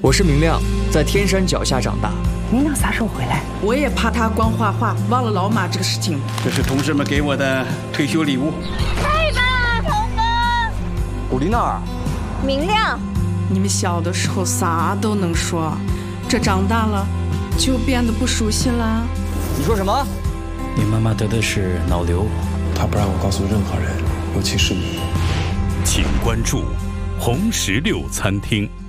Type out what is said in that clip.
我是明亮，在天山脚下长大。 明亮啥时候回来？ 我也怕他光画画，忘了老马这个事情。 这是同事们给我的退休礼物。 太棒了，童哥！ 古力娜尔， 明亮， 你们小的时候啥都能说，这长大了就变得不熟悉了。 你说什么？ 你妈妈得的是脑瘤， 她不让我告诉任何人，尤其是你。 请关注红石榴餐厅。